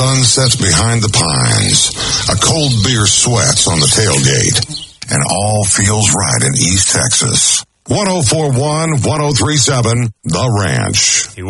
Sun sets behind the pines. A cold beer sweats on the tailgate. And all feels right in East Texas. 104.1, 103.7, The Ranch.